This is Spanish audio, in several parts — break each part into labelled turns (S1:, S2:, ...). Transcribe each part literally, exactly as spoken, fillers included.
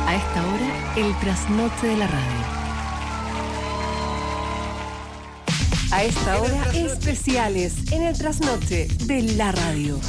S1: A esta hora, el trasnoche de la radio. A esta hora, especiales en el trasnoche de la radio.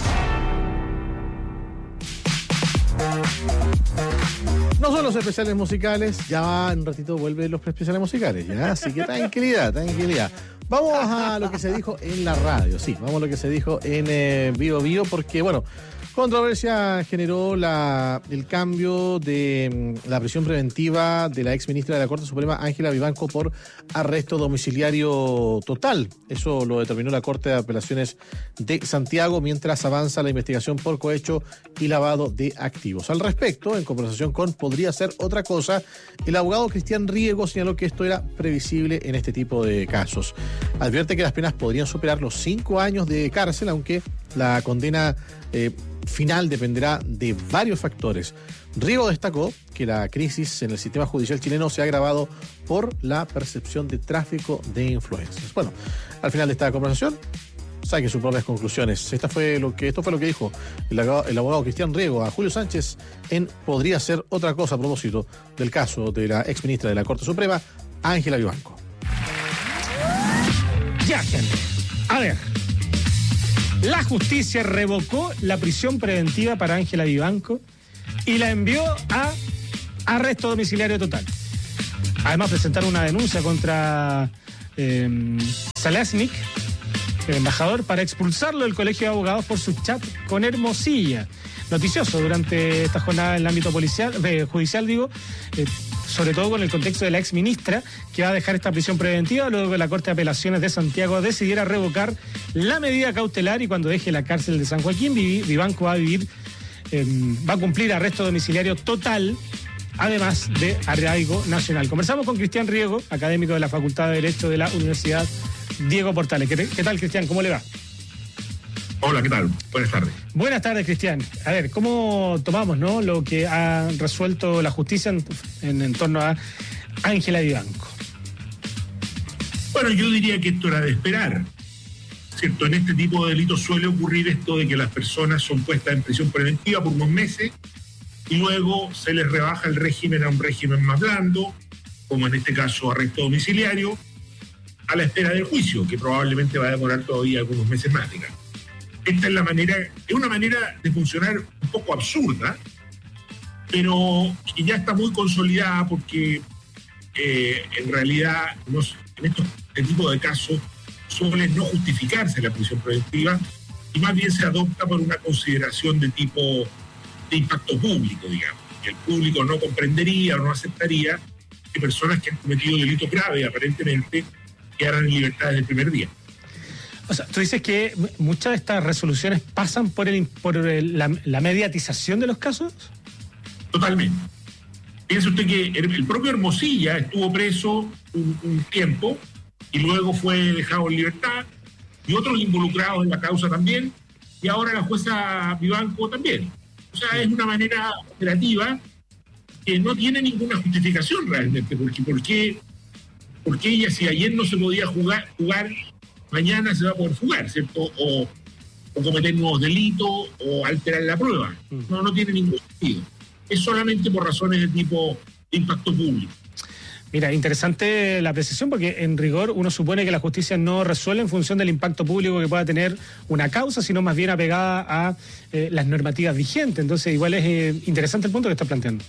S2: No son los especiales musicales, ya en un ratito vuelven los especiales musicales, ya, así que tranquilidad, tranquilidad. Vamos a lo que se dijo en la radio, sí, vamos a lo que se dijo en eh, Vivo Vivo, porque, bueno, controversia generó la, el cambio de mm, la prisión preventiva de la ex ministra de la Corte Suprema, Ángela Vivanco, por arresto domiciliario total. Eso lo determinó la Corte de Apelaciones de Santiago, mientras avanza la investigación por cohecho y lavado de activos. Al respecto, en conversación con Podría Ser Otra Cosa, el abogado Cristian Riego señaló que esto era previsible en este tipo de casos. Advierte que las penas podrían superar los cinco años de cárcel, aunque la condena eh, final dependerá de varios factores. Riego destacó que la crisis en el sistema judicial chileno se ha agravado por la percepción de tráfico de influencias. Bueno, al final de esta conversación, saque sus propias conclusiones. Esta fue lo que, esto fue lo que dijo el abogado, el abogado Cristian Riego a Julio Sánchez en Podría Ser Otra Cosa, a propósito del caso de la exministra de la Corte Suprema, Ángela Vivanco.
S3: Ya, gente. A ver. La justicia revocó la prisión preventiva para Ángela Vivanco y la envió a arresto domiciliario total. Además, presentaron una denuncia contra eh, Salasnik, el embajador, para expulsarlo del Colegio de Abogados por su chat con Hermosilla. Noticioso durante esta jornada en el ámbito policial, eh, judicial, digo, eh, sobre todo con el contexto de la ex ministra, que va a dejar esta prisión preventiva luego que la Corte de Apelaciones de Santiago decidiera revocar la medida cautelar, y cuando deje la cárcel de San Joaquín, Vivanco va a vivir, eh, va a cumplir arresto domiciliario total, además de arraigo nacional. Conversamos con Cristian Riego, académico de la Facultad de Derecho de la Universidad Diego Portales. ¿Qué, qué tal, Cristian? ¿Cómo le va?
S4: Hola, ¿qué tal? Buenas tardes.
S3: Buenas tardes, Cristian. A ver, ¿cómo tomamos, no, lo que ha resuelto la justicia en, en, en torno a Ángela Vivanco?
S4: Bueno, yo diría que esto era de esperar, ¿cierto? En este tipo de delitos suele ocurrir esto de que las personas son puestas en prisión preventiva por unos meses y luego se les rebaja el régimen a un régimen más blando, como en este caso arresto domiciliario, a la espera del juicio, que probablemente va a demorar todavía algunos meses más, digamos. Esta es la manera, es una manera de funcionar un poco absurda, pero que ya está muy consolidada porque eh, en realidad no, en estos este tipo de casos suele no justificarse la prisión preventiva y más bien se adopta por una consideración de tipo de impacto público, digamos. Que el público no comprendería o no aceptaría que personas que han cometido delitos graves aparentemente quedaran en libertad desde el primer día.
S3: O sea, tú dices que muchas de estas resoluciones pasan por, el, por el, la, la mediatización de los casos.
S4: Totalmente. Piensa usted que el, el propio Hermosilla estuvo preso un, un tiempo y luego fue dejado en libertad, y otros involucrados en la causa también, y ahora la jueza Vivanco también. O sea, es una manera operativa que no tiene ninguna justificación realmente, porque ¿por qué, por qué ella, si ayer no se podía jugar, jugar mañana se va a poder fugar, ¿cierto? O, o cometer nuevos delitos o alterar la prueba. No, no tiene ningún sentido. Es solamente por razones de tipo de impacto público.
S3: Mira, interesante la precisión, porque en rigor uno supone que la justicia no resuelve en función del impacto público que pueda tener una causa, sino más bien apegada a eh, las normativas vigentes. Entonces, igual es eh, interesante el punto que está planteando.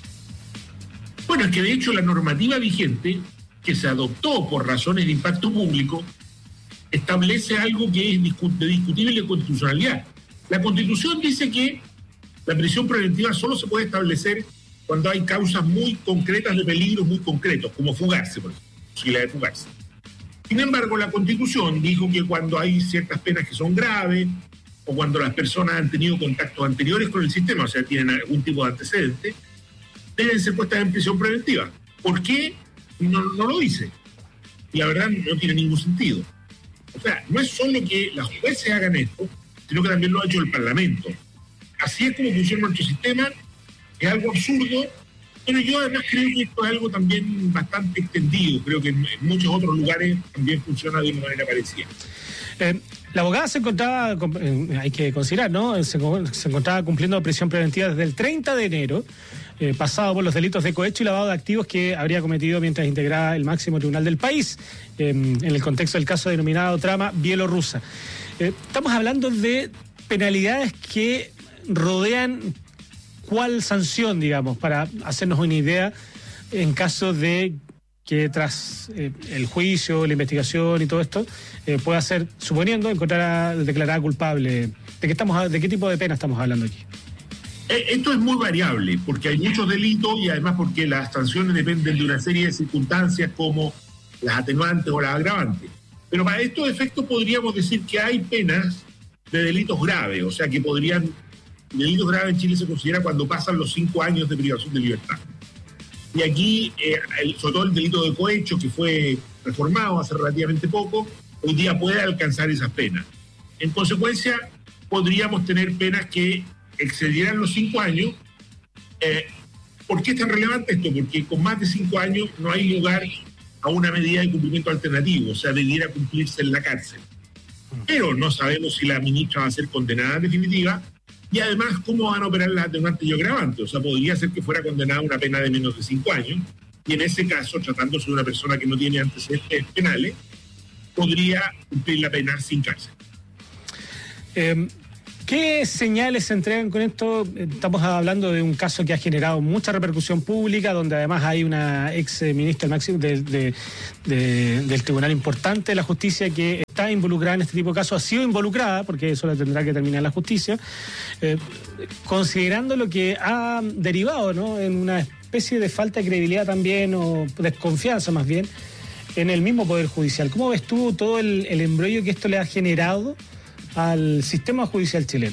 S4: Bueno, es que de hecho la normativa vigente, que se adoptó por razones de impacto público, establece algo que es de discutible constitucionalidad. La Constitución dice que la prisión preventiva solo se puede establecer cuando hay causas muy concretas de peligros muy concretos, como fugarse, por ejemplo, posibilidad de fugarse. Sin embargo, la Constitución dijo que cuando hay ciertas penas que son graves, o cuando las personas han tenido contactos anteriores con el sistema, o sea, tienen algún tipo de antecedente, deben ser puestas en prisión preventiva. ¿Por qué? No, no lo dice. Y la verdad no tiene ningún sentido. O sea, no es solo que las jueces hagan esto, sino que también lo ha hecho el Parlamento. Así es como funciona nuestro sistema, es algo absurdo, pero yo además creo que esto es algo también bastante extendido. Creo que en, en muchos otros lugares también funciona de una manera parecida.
S3: Eh, la abogada se encontraba, eh, hay que considerar, ¿no? Se, se encontraba cumpliendo prisión preventiva desde el treinta de enero. eh, pasado por los delitos de cohecho y lavado de activos que habría cometido mientras integraba el máximo tribunal del país, eh, en el contexto del caso denominado trama bielorrusa. Eh, estamos hablando de penalidades que rodean cuál sanción, digamos, para hacernos una idea en caso de que tras eh, el juicio, la investigación y todo esto, eh, pueda ser, suponiendo, encontrada declarada culpable. ¿De qué estamos, de qué tipo de pena estamos hablando aquí?
S4: Esto es muy variable, porque hay muchos delitos y además porque las sanciones dependen de una serie de circunstancias como las atenuantes o las agravantes. Pero para estos efectos podríamos decir que hay penas de delitos graves, o sea que podrían... Delitos graves en Chile se considera cuando pasan los cinco años de privación de libertad. Y aquí, eh, el, sobre todo el delito de cohecho, que fue reformado hace relativamente poco, hoy día puede alcanzar esas penas. En consecuencia, podríamos tener penas que excedieran los cinco años. Eh, ¿Por qué es tan relevante esto? Porque con más de cinco años no hay lugar a una medida de cumplimiento alternativo, o sea, debiera cumplirse en la cárcel. Pero no sabemos si la ministra va a ser condenada en definitiva. Y además, ¿cómo van a operar las atenuantes y agravantes? O sea, podría ser que fuera condenada a una pena de menos de cinco años, y en ese caso, tratándose de una persona que no tiene antecedentes penales, podría cumplir la pena sin cárcel.
S3: Eh, ¿Qué señales se entregan con esto? Estamos hablando de un caso que ha generado mucha repercusión pública, donde además hay una ex ministra máximo de, de, de, del Tribunal importante de la Justicia que está involucrada en este tipo de casos, ha sido involucrada, porque eso la tendrá que terminar la justicia, eh, considerando lo que ha derivado, ¿no?, en una especie de falta de credibilidad también, o desconfianza más bien, en el mismo Poder Judicial. ¿Cómo ves tú todo el, el embrollo que esto le ha generado al sistema judicial chileno?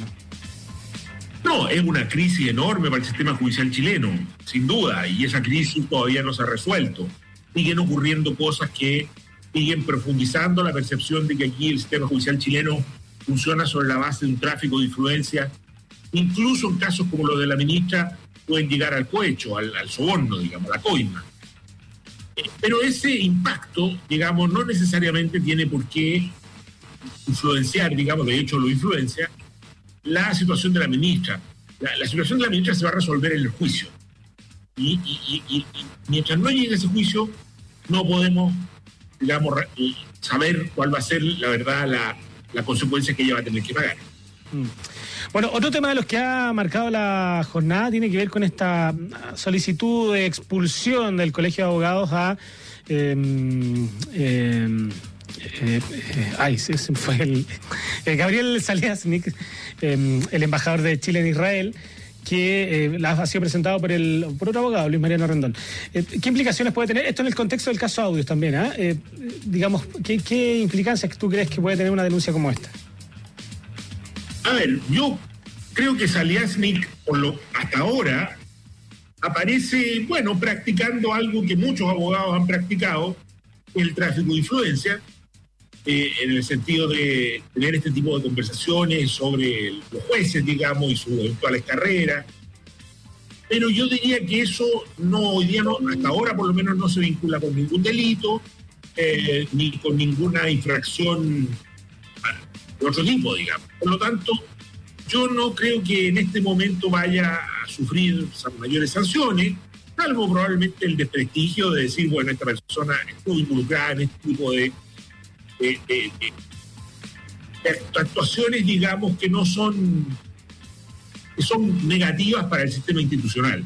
S4: No, es una crisis enorme para el sistema judicial chileno, sin duda, y esa crisis todavía no se ha resuelto. Siguen ocurriendo cosas que siguen profundizando la percepción de que aquí el sistema judicial chileno funciona sobre la base de un tráfico de influencia. Incluso en casos como los de la ministra pueden llegar al cohecho, al, al soborno, digamos, a la coima. Pero ese impacto, digamos, no necesariamente tiene por qué influenciar, digamos, de hecho lo influencia, la situación de la ministra. La, la situación de la ministra se va a resolver en el juicio. Y, y, y, y mientras no llegue ese juicio, no podemos, digamos, saber cuál va a ser, la verdad, la, la consecuencia que ella va a tener que pagar.
S3: Mm. Bueno, otro tema de los que ha marcado la jornada tiene que ver con esta solicitud de expulsión del Colegio de Abogados a... Eh, eh, Eh, eh, ay, ese fue el, el Gabriel Zalewski, eh, el embajador de Chile en Israel, que eh, ha sido presentado por el por otro abogado, Luis Mariano Rendón. Eh, ¿Qué implicaciones puede tener esto en el contexto del caso Audios también? ¿eh? Eh, digamos, ¿qué, ¿qué implicancias tú crees que puede tener una denuncia como esta?
S4: A ver, yo creo que Zalewski, por lo hasta ahora, aparece, bueno, practicando algo que muchos abogados han practicado, el tráfico de influencia. Eh, en el sentido de tener este tipo de conversaciones sobre los jueces, digamos, y sus eventuales carreras. Pero yo diría que eso no, hoy día no, hasta ahora por lo menos no se vincula con ningún delito, eh, ni con ninguna infracción de otro tipo, digamos. Por lo tanto, yo no creo que en este momento vaya a sufrir mayores sanciones, salvo probablemente el desprestigio de decir, bueno, esta persona estuvo involucrada en este tipo de De, de, de, de actuaciones, digamos, que no son que son negativas para el sistema institucional.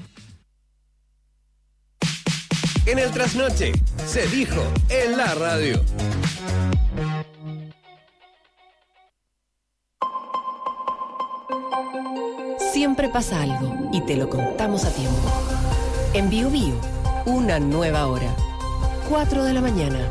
S5: En el Trasnoche se dijo en la radio.
S1: Siempre pasa algo y te lo contamos a tiempo. En Bio Bio, una nueva hora. cuatro de la mañana.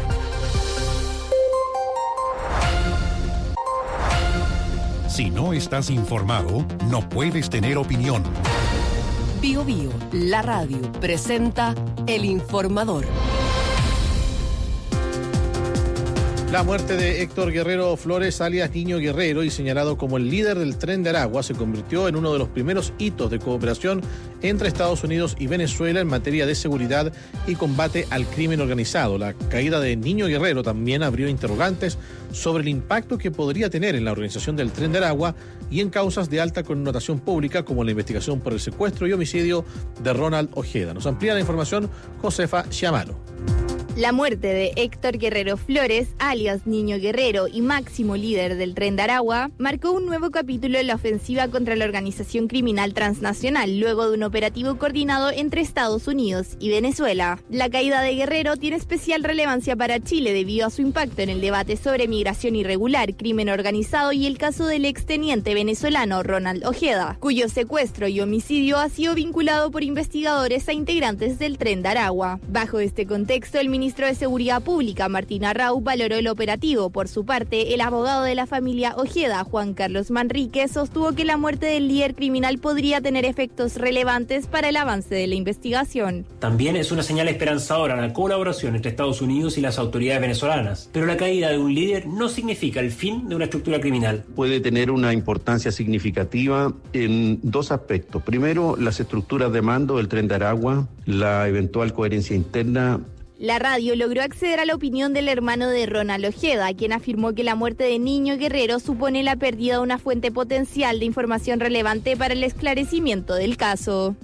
S6: Si no estás informado, no puedes tener opinión.
S1: Bio Bio, la radio, presenta El Informador.
S2: La muerte de Héctor Guerrero Flores, alias Niño Guerrero, y señalado como el líder del Tren de Aragua, se convirtió en uno de los primeros hitos de cooperación entre Estados Unidos y Venezuela en materia de seguridad y combate al crimen organizado. La caída de Niño Guerrero también abrió interrogantes sobre el impacto que podría tener en la organización del Tren de Aragua y en causas de alta connotación pública como la investigación por el secuestro y homicidio de Ronald Ojeda. Nos amplía la información Josefa Chiamaro.
S7: La muerte de Héctor Guerrero Flores, alias Niño Guerrero y máximo líder del Tren de Aragua, marcó un nuevo capítulo en la ofensiva contra la organización criminal transnacional, luego de un operativo coordinado entre Estados Unidos y Venezuela. La caída de Guerrero tiene especial relevancia para Chile debido a su impacto en el debate sobre migración irregular, crimen organizado y el caso del exteniente venezolano Ronald Ojeda, cuyo secuestro y homicidio ha sido vinculado por investigadores a integrantes del Tren de Aragua. Bajo este contexto, el ministro de Seguridad Pública, Martín Arrau, valoró el operativo. Por su parte, el abogado de la familia Ojeda, Juan Carlos Manrique, sostuvo que la muerte del líder criminal podría tener efectos relevantes para el avance de la investigación.
S8: También es una señal esperanzadora la colaboración entre Estados Unidos y las autoridades venezolanas, pero la caída de un líder no significa el fin de una estructura criminal.
S9: Puede tener una importancia significativa en dos aspectos. Primero, las estructuras de mando del Tren de Aragua, la eventual coherencia interna.
S7: La radio logró acceder a la opinión del hermano de Ronald Ojeda, quien afirmó que la muerte de Niño Guerrero supone la pérdida de una fuente potencial de información relevante para el esclarecimiento del caso.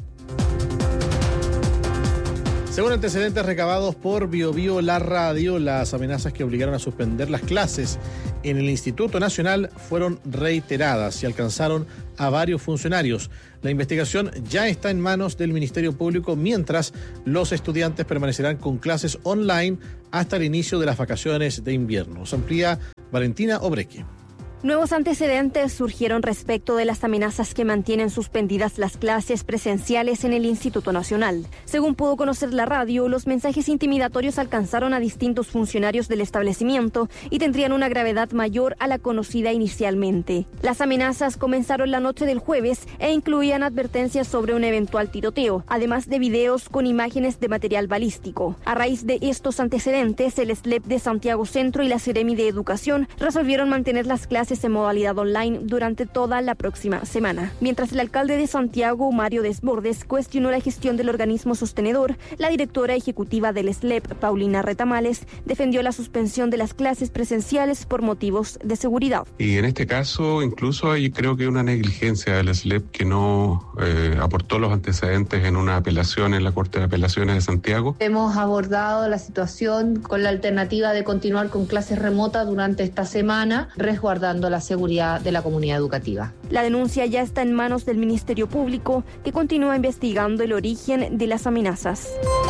S2: Según antecedentes recabados por BioBio La Radio, las amenazas que obligaron a suspender las clases en el Instituto Nacional fueron reiteradas y alcanzaron a varios funcionarios. La investigación ya está en manos del Ministerio Público, mientras los estudiantes permanecerán con clases online hasta el inicio de las vacaciones de invierno. Se amplía Valentina Obrequi.
S10: Nuevos antecedentes surgieron respecto de las amenazas que mantienen suspendidas las clases presenciales en el Instituto Nacional. Según pudo conocer la radio, los mensajes intimidatorios alcanzaron a distintos funcionarios del establecimiento y tendrían una gravedad mayor a la conocida inicialmente. Las amenazas comenzaron la noche del jueves e incluían advertencias sobre un eventual tiroteo, además de videos con imágenes de material balístico. A raíz de estos antecedentes, el S L E P de Santiago Centro y la Seremi de Educación resolvieron mantener las clases en modalidad online durante toda la próxima semana. Mientras el alcalde de Santiago, Mario Desbordes, cuestionó la gestión del organismo sostenedor, la directora ejecutiva del S L E P, Paulina Retamales, defendió la suspensión de las clases presenciales por motivos de seguridad.
S11: Y en este caso, incluso hay creo que una negligencia del S L E P que no eh, aportó los antecedentes en una apelación en la Corte de Apelaciones de Santiago.
S12: Hemos abordado la situación con la alternativa de continuar con clases remotas durante esta semana, resguardando la seguridad de la comunidad educativa.
S10: La denuncia ya está en manos del Ministerio Público, que continúa investigando el origen de las amenazas.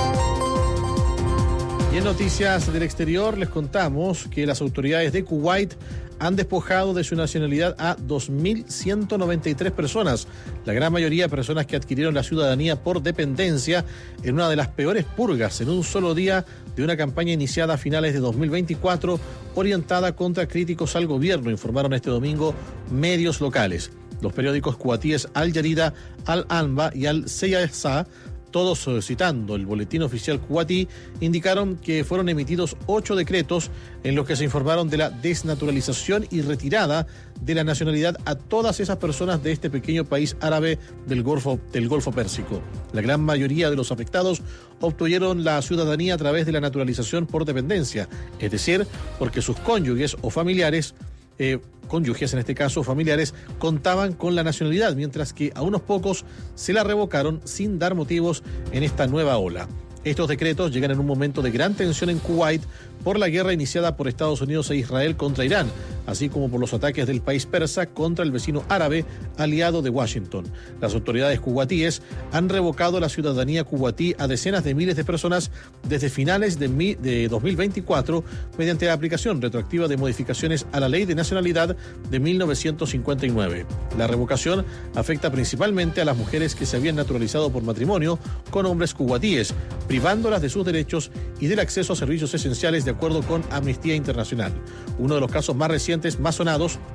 S2: Y en noticias del exterior les contamos que las autoridades de Kuwait han despojado de su nacionalidad a dos mil ciento noventa y tres personas, la gran mayoría personas que adquirieron la ciudadanía por dependencia en una de las peores purgas en un solo día de una campaña iniciada a finales de dos mil veinticuatro orientada contra críticos al gobierno, informaron este domingo medios locales. Los periódicos kuwaitíes Al Jarida, Al Anba y Al Siyasa, todos citando el boletín oficial kuwaití, indicaron que fueron emitidos ocho decretos en los que se informaron de la desnaturalización y retirada de la nacionalidad a todas esas personas de este pequeño país árabe del Golfo, del Golfo Pérsico. La gran mayoría de los afectados obtuvieron la ciudadanía a través de la naturalización por dependencia, es decir, porque sus cónyuges o familiares Eh, cónyuges en este caso, familiares, contaban con la nacionalidad, mientras que a unos pocos se la revocaron sin dar motivos en esta nueva ola. Estos decretos llegan en un momento de gran tensión en Kuwait por la guerra iniciada por Estados Unidos e Israel contra Irán, así como por los ataques del país persa contra el vecino árabe aliado de Washington. Las autoridades kuwaitíes han revocado la ciudadanía kuwaití a decenas de miles de personas desde finales de, mi, de dos mil veinticuatro mediante la aplicación retroactiva de modificaciones a la Ley de Nacionalidad de mil novecientos cincuenta y nueve. La revocación afecta principalmente a las mujeres que se habían naturalizado por matrimonio con hombres kuwaitíes, privándolas de sus derechos y del acceso a servicios esenciales de acuerdo con Amnistía Internacional. Uno de los casos más recientes, más sonados,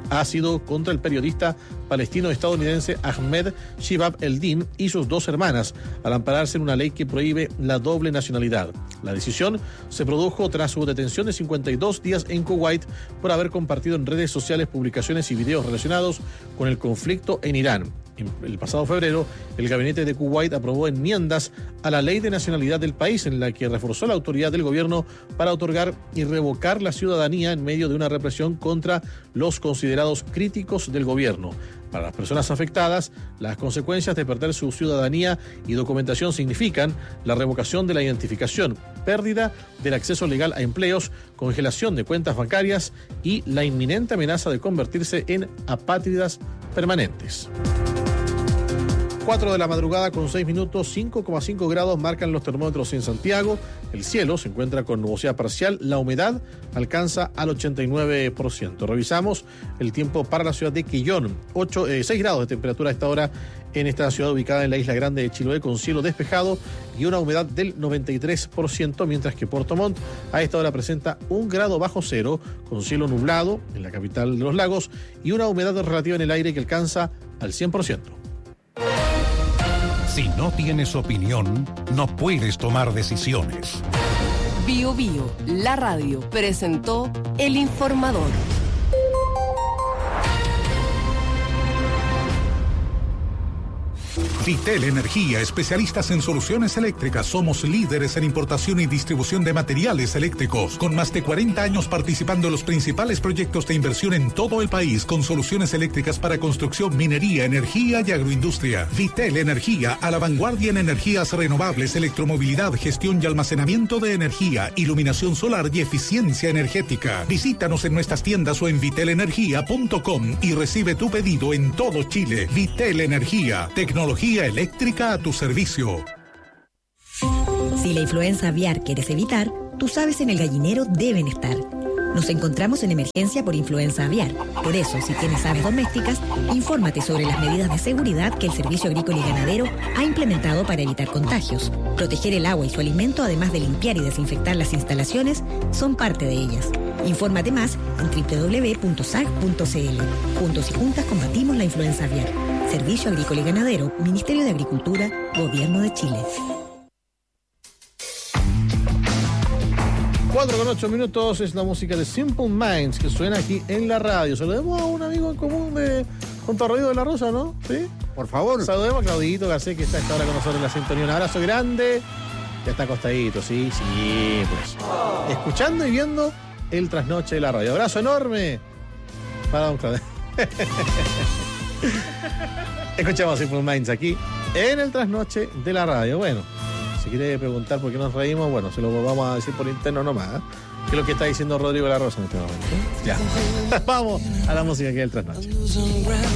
S2: ha sido contra el periodista palestino-estadounidense Ahmed Shihab Eldin y sus dos hermanas, al ampararse en una ley que prohíbe la doble nacionalidad. La decisión se produjo tras su detención de cincuenta y dos días en Kuwait por haber compartido en redes sociales publicaciones y videos relacionados con el conflicto en Irán. El pasado febrero, el gabinete de Kuwait aprobó enmiendas a la ley de nacionalidad del país, en la que reforzó la autoridad del gobierno para otorgar y revocar la ciudadanía en medio de una represión contra los considerados críticos del gobierno. Para las personas afectadas, las consecuencias de perder su ciudadanía y documentación significan la revocación de la identificación, pérdida del acceso legal a empleos, congelación de cuentas bancarias y la inminente amenaza de convertirse en apátridas permanentes. cuatro de la madrugada con seis minutos, cinco coma cinco grados marcan los termómetros en Santiago. El cielo se encuentra con nubosidad parcial, la humedad alcanza al ochenta y nueve por ciento. Revisamos el tiempo para la ciudad de Quillón, ocho, eh, seis grados de temperatura a esta hora en esta ciudad ubicada en la isla grande de Chiloé, con cielo despejado y una humedad del noventa y tres por ciento, mientras que Puerto Montt a esta hora presenta un grado bajo cero, con cielo nublado en la capital de los lagos y una humedad relativa en el aire que alcanza al cien por ciento.
S6: Si no tienes opinión, no puedes tomar decisiones.
S1: Bio Bio, la radio, presentó El Informador.
S13: Vitel Energía, especialistas en soluciones eléctricas. Somos líderes en importación y distribución de materiales eléctricos, con más de cuarenta años participando en los principales proyectos de inversión en todo el país, con soluciones eléctricas para construcción, minería, energía y agroindustria. Vitel Energía, a la vanguardia en energías renovables, electromovilidad, gestión y almacenamiento de energía, iluminación solar y eficiencia energética. Visítanos en nuestras tiendas o en vitel energía punto com y recibe tu pedido en todo Chile. Vitel Energía, tecnología eléctrica a tu servicio.
S14: Si la influenza aviar quieres evitar, tus aves en el gallinero deben estar. Nos encontramos en emergencia por influenza aviar. Por eso, si tienes aves domésticas, infórmate sobre las medidas de seguridad que el Servicio Agrícola y Ganadero ha implementado para evitar contagios. Proteger el agua y su alimento, además de limpiar y desinfectar las instalaciones, son parte de ellas. Infórmate más en doble u doble u doble u punto s a g punto c l. Juntos y juntas combatimos la influenza aviar. Servicio Agrícola y Ganadero, Ministerio de Agricultura, Gobierno de Chile.
S2: cuatro con ocho minutos es la música de Simple Minds que suena aquí en la radio. Saludemos a un amigo en común de junto a Rodrigo de la Rosa, ¿no? ¿Sí?
S15: Por favor.
S2: Saludemos a Claudito Garcés, que está a esta hora con nosotros en la sintonía. Un abrazo grande. Ya está acostadito, sí, sí, pues. Escuchando y viendo el trasnoche de la radio. Abrazo enorme para don Claudio. Escuchamos Simple Minds aquí en el trasnoche de la radio. Bueno, si quiere preguntar por qué nos reímos, bueno, se lo vamos a decir por interno nomás, ¿eh? Que es lo que está diciendo Rodrigo de la Rosa en este momento. Ya. Vamos a la música aquí del trasnoche.